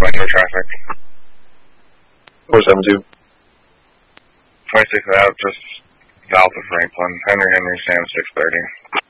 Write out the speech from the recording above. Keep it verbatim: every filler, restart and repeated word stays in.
twenty-four traffic. four seven two. twenty-six out, just south of Franklin. Henry Henry Sam six thirty.